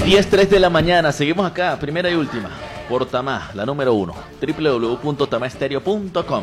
10:03 de la mañana, seguimos acá, primera y última, por Tamá, la número 1, www.tamaestereo.com,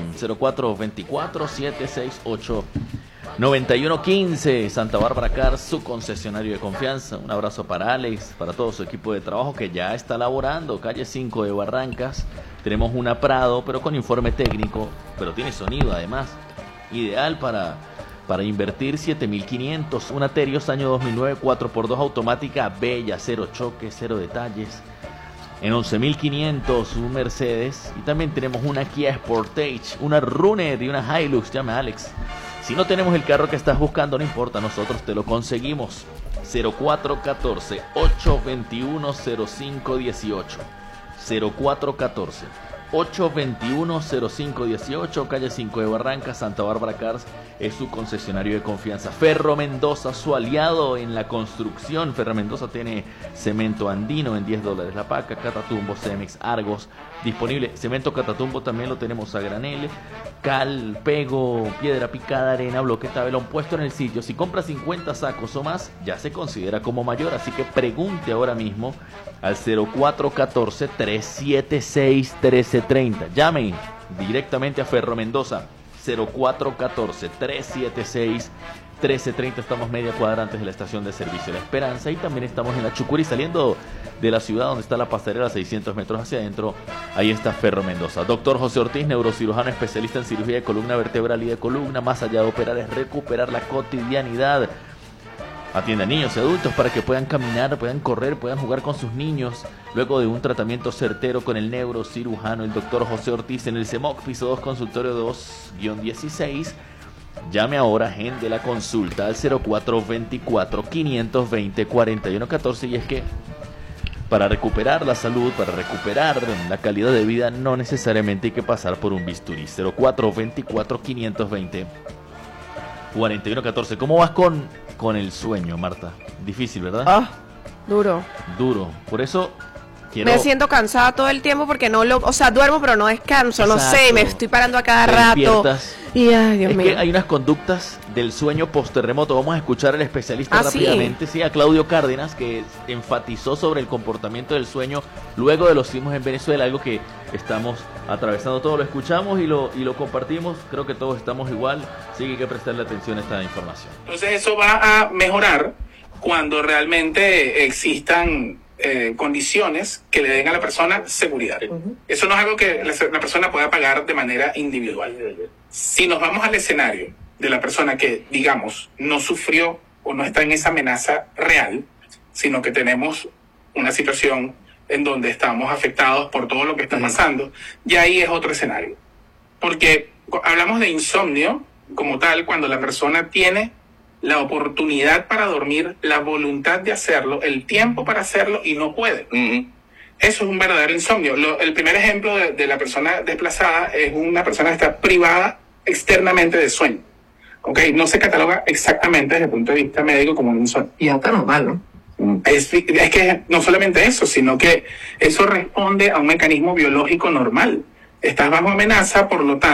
0424-768-9115, Santa Bárbara Cars, su concesionario de confianza. Un abrazo para Alex, para todo su equipo de trabajo que ya está laborando, calle 5 de Barrancas. Tenemos una Prado, pero con informe técnico, pero tiene sonido además, ideal para invertir. 7.500, una Terios año 2009, 4x2 automática, bella, cero choques, cero detalles. En 11.500 un Mercedes, y también tenemos una Kia Sportage, una Runner y una Hilux. Llame a Alex. Si no tenemos el carro que estás buscando, no importa, nosotros te lo conseguimos. 0414-821-0518, 0414-821-0518, calle 5 de Barrancas. Santa Bárbara Cars es su concesionario de confianza. Ferro Mendoza, su aliado en la construcción. Ferro Mendoza tiene cemento andino en $10 la paca, Catatumbo, Cemex, Argos, disponible. Cemento Catatumbo también lo tenemos a granel, cal, pego, piedra picada, arena, bloque, tabelón, puesto en el sitio. Si compra 50 sacos o más, ya se considera como mayor, así que pregunte ahora mismo al 0414-376-1330. Llamen directamente a Ferro Mendoza, 0414-376-1330. Estamos media cuadra antes de la estación de servicio La Esperanza, y también estamos en la Chucurí, saliendo de la ciudad donde está la pasarela, 600 metros hacia adentro. Ahí está Ferro Mendoza. Doctor José Ortiz, neurocirujano especialista en cirugía de columna vertebral y de columna. Más allá de operar es recuperar la cotidianidad. Atiende a niños y adultos para que puedan caminar, puedan correr, puedan jugar con sus niños, luego de un tratamiento certero con el neurocirujano, el doctor José Ortiz, en el CEMOC, piso 2, consultorio 2-16. Llame ahora, agende la consulta al 0424-520-4114. Y es que para recuperar la salud, para recuperar la calidad de vida, no necesariamente hay que pasar por un bisturí. 0424-520-4114. ¿Cómo vas con el sueño, Marta? Difícil, ¿verdad? Duro. Por eso me siento cansada todo el tiempo porque duermo pero no descanso. Exacto. No sé, me estoy parando a cada rato. Y ay, Dios mío. Que hay unas conductas del sueño post-terremoto. Vamos a escuchar al especialista rápidamente. Sí, a Claudio Cárdenas, que enfatizó sobre el comportamiento del sueño luego de los sismos en Venezuela, algo que estamos atravesando todos. Lo escuchamos y lo compartimos. Creo que todos estamos igual, así que hay que prestarle atención a esta información. Entonces eso va a mejorar cuando realmente existan condiciones que le den a la persona seguridad. Eso no es algo que la persona pueda pagar de manera individual. Si nos vamos al escenario de la persona que, digamos, no sufrió o no está en esa amenaza real, sino que tenemos una situación en donde estamos afectados por todo lo que está pasando, ya ahí es otro escenario. Porque hablamos de insomnio como tal cuando la persona tiene la oportunidad para dormir, la voluntad de hacerlo, el tiempo para hacerlo y no puede. Eso es un verdadero insomnio. El primer ejemplo de la persona desplazada es una persona que está privada externamente de sueño. ¿Okay? No se cataloga exactamente desde el punto de vista médico como un insomnio. Y hasta normal, ¿no? Es que no solamente eso, sino que eso responde a un mecanismo biológico normal. Estás bajo amenaza, por lo tanto,